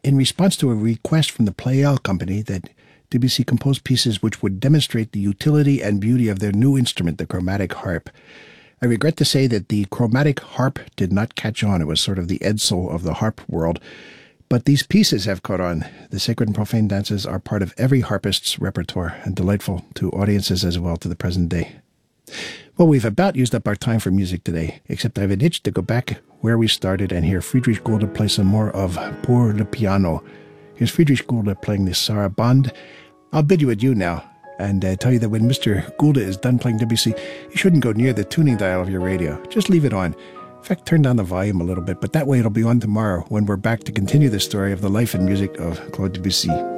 in response to a request from the Pleyel Company that Debussy composed pieces which would demonstrate the utility and beauty of their new instrument, the chromatic harp. I regret to say that the chromatic harp did not catch on. It was sort of the Edsel of the harp world. But these pieces have caught on. The sacred and profane dances are part of every harpist's repertoire and delightful to audiences as well to the present day. Well, we've about used up our time for music today, except I have an itch to go back where we started and hear Friedrich Gulde play some more of Pour le Piano. Here's Friedrich Gulde playing the Sarabande. I'll bid you adieu now and tell you that when Mr. Gulde is done playing Debussy, you shouldn't go near the tuning dial of your radio. Just leave it on. In fact, turn down the volume a little bit, but that way it'll be on tomorrow when we're back to continue the story of the life and music of Claude Debussy.